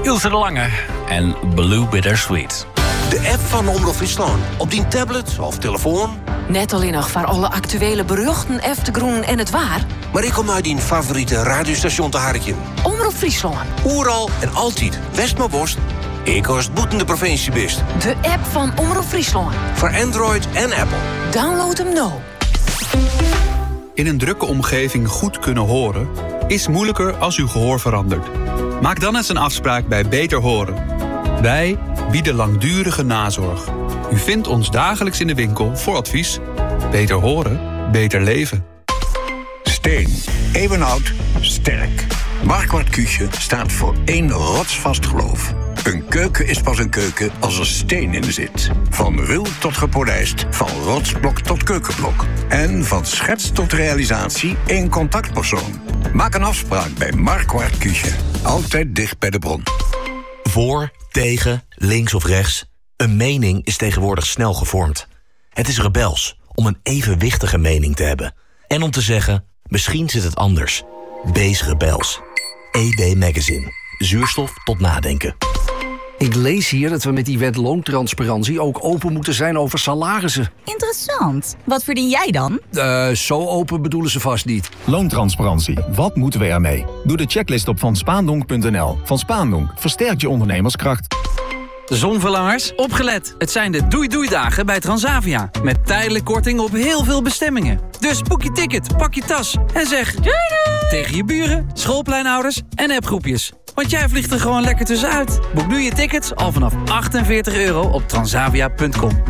Ilse de Lange en Blue Bittersweet. De app van Omroep Friesland. Op die tablet of telefoon. Net alleen nog voor alle actuele beruchten, eftegroen en het waar. Maar ik kom uit die favoriete radiostation te harken. Omroep Friesland. Oeral en altijd. West maar worst. Ik was boeten de provincie best. De app van Omroep Friesland. Voor Android en Apple. Download hem nou. In een drukke omgeving goed kunnen horen is moeilijker als uw gehoor verandert. Maak dan eens een afspraak bij Beter Horen. Wij bieden langdurige nazorg. U vindt ons dagelijks in de winkel voor advies. Beter horen, beter leven. Steen, eeuwenoud, sterk. Marquardt Küche staat voor één rotsvast geloof. Een keuken is pas een keuken als er steen in zit. Van ruw tot gepolijst, van rotsblok tot keukenblok. En van schets tot realisatie één contactpersoon. Maak een afspraak bij Marquardt Küche. Altijd dicht bij de bron. Voor, tegen, links of rechts. Een mening is tegenwoordig snel gevormd. Het is rebels om een evenwichtige mening te hebben. En om te zeggen, misschien zit het anders. Wees rebels. ED Magazine. Zuurstof tot nadenken. Ik lees hier dat we met die wet loontransparantie ook open moeten zijn over salarissen. Interessant. Wat verdien jij dan? Zo open bedoelen ze vast niet. Loontransparantie. Wat moeten we ermee? Doe de checklist op vanspaandonk.nl. Van Spaandonk versterkt je ondernemerskracht. Zonverlangers, opgelet. Het zijn de doei-doei-dagen bij Transavia. Met tijdelijk korting op heel veel bestemmingen. Dus boek je ticket, pak je tas en zeg doei doei tegen je buren, schoolpleinouders en appgroepjes. Want jij vliegt er gewoon lekker tussenuit. Boek nu je tickets al vanaf €48 op transavia.com.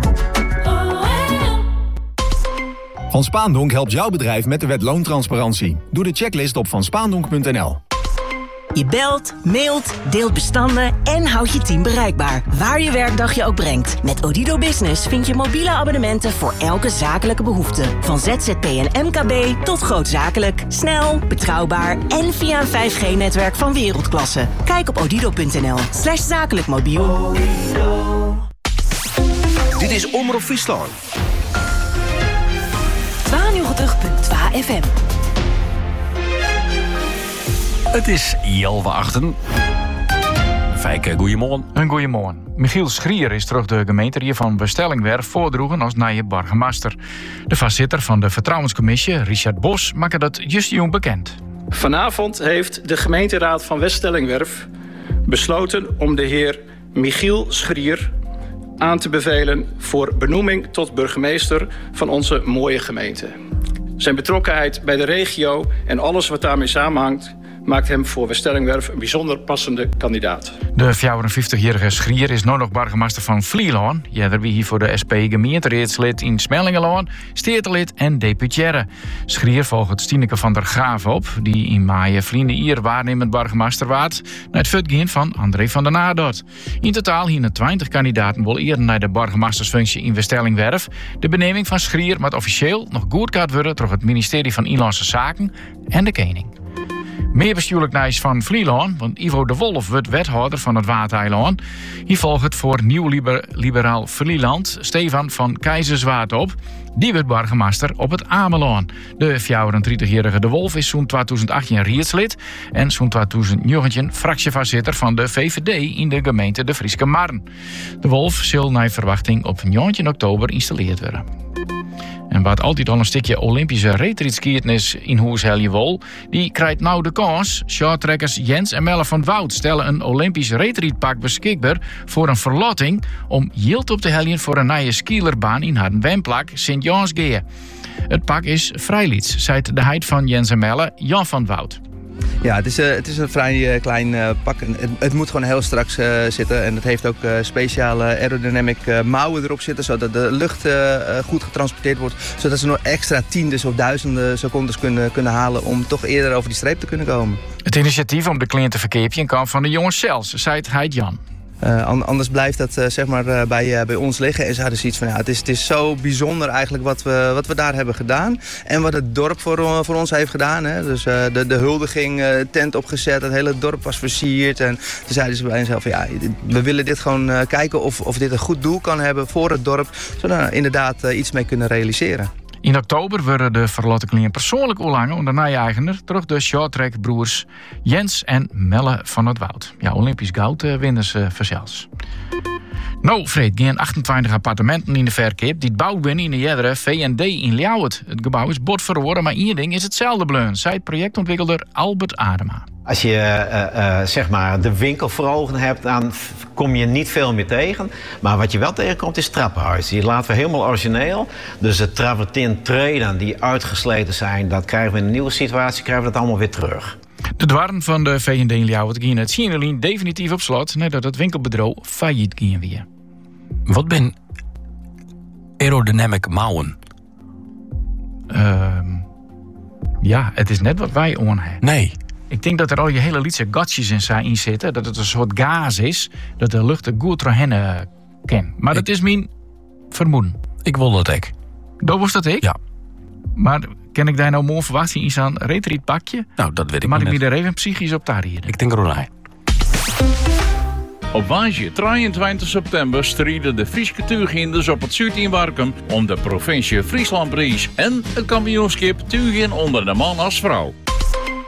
Van Spaandonk helpt jouw bedrijf met de wet loontransparantie. Doe de checklist op vanspaandonk.nl. Je belt, mailt, deelt bestanden en houdt je team bereikbaar. Waar je werkdag je ook brengt. Met Odido Business vind je mobiele abonnementen voor elke zakelijke behoefte. Van ZZP en MKB tot grootzakelijk. Snel, betrouwbaar en via een 5G-netwerk van wereldklasse. Kijk op odido.nl/zakelijk mobiel. Dit is Omroep Friesland. 92.2 FM. Het is 11:08. Fijke, goeiemorgen. Een goeiemorgen. Michiel Schrier is terug de gemeente van Bestellingwerf voordroegen als nieuwe burgemeester. De voorzitter van de Vertrouwenscommissie, Richard Bos, maakte dat juist jong bekend. Vanavond heeft de gemeenteraad van Weststellingwerf besloten om de heer Michiel Schrier aan te bevelen voor benoeming tot burgemeester van onze mooie gemeente. Zijn betrokkenheid bij de regio en alles wat daarmee samenhangt maakt hem voor Weststellingwerf een bijzonder passende kandidaat. De 54-jarige Schrier is nu nog burgemeester van Vlieland. Eerder wie hier voor de SP gemeenteraadslid in Smellingelaan, steertelid en deputaire. Schrier volgt Stineke van der Graaf op, die in mei Vliende waarnemend burgemeester waard, naar het voortgaan van André van der Naardort. In totaal hier 20 kandidaten wil eerder naar de burgemeestersfunctie in Weststellingwerf. De benaming van Schrier moet officieel nog goedkeurd worden door het ministerie van Inlandse Zaken en de Koning. Meer bestuurlijk nieuws van Vlieland, want Ivo de Wolf wordt wethouder van het Waardeiland. Hier volgt het voor nieuw liberaal Vlieland Stefan van Keizerswaard op. Die wordt burgemeester op het Ameland. De 34-jarige de Wolf is zo'n 2018 rietslid en zo'n 2019 fractievoorzitter van de VVD in de gemeente de Frieske Marn. De Wolf zal naar verwachting op 19 oktober geïnstalleerd worden. En wat altijd al een stukje Olympische retrietskiertnis in Hoes Helje die krijgt nou de kans. Shorttrekkers Jens en Melle van Wout stellen een Olympisch retrietpak beschikbaar voor een verlotting om yield op te heljen voor een nieuwe skierbaan in Hardenwemplak Sint-Jansgeer. Het pak is vrijlieds, zei de heid van Jens en Melle, Jan van Wout. Ja, het is een vrij klein pak. Het moet gewoon heel straks zitten. En het heeft ook speciale aerodynamic mouwen erop zitten. Zodat de lucht goed getransporteerd wordt. Zodat ze nog extra tiendes of duizenden secondes kunnen halen. Om toch eerder over die streep te kunnen komen. Het initiatief om de cliënt te verkeerpje kwam van de jongens zelfs, zei het Jan. Anders blijft dat bij ons liggen. En ze hadden zoiets van, ja, het is zo bijzonder eigenlijk wat we daar hebben gedaan. En wat het dorp voor ons heeft gedaan. Hè. Dus de huldiging, tent opgezet, het hele dorp was versierd. En toen zeiden ze bij henzelf, ja, we willen dit gewoon kijken of dit een goed doel kan hebben voor het dorp. Zodat we inderdaad iets mee kunnen realiseren. In oktober worden de verlotte klien persoonlijk oerlangen onder nijeigener terug de shorttrackbroers Jens en Melle van het Woud. Ja, Olympisch goud winnen ze verzels. Nou, Fred, geen 28 appartementen in de verkeer die bouwd binnen in de jedere V&D in Ljouwert. Het gebouw is bot verloren, maar één ding is hetzelfde bleun, zei projectontwikkelaar Albert Adema. Als je zeg maar de winkel voor ogen hebt, dan kom je niet veel meer tegen. Maar wat je wel tegenkomt is trappenhuis. Die laten we helemaal origineel. Dus de travertin treden die uitgesleten zijn, dat krijgen we in een nieuwe situatie, krijgen we dat allemaal weer terug. De dwarren van de V&D in Ljouwert gingen het Sienelien definitief op slot nadat het winkelbedrijf failliet ging weer. Wat ben aerodynamic mouwen? Ja, het is net wat wij on hebben. Nee. Ik denk dat er al je hele lietse gatjes in zitten. Dat het een soort gaas is. Dat de lucht er goed doorheen kan. Maar dat is mijn vermoeden. Ik wil dat ik. Dat was dat ik? Ja. Maar kan ik daar nou mooi verwachten in zo'n retreat pakje? Nou, dat weet ik maar niet. Maar ik ben er even psychisch op daar hier. Ik denk Ronai. Op woensdag 23 september strijden de Frieske tuurginders op het Zuid in Warkum om de provincie Frieslandprijs en het kampioenschap tuurgin onder de man als vrouw.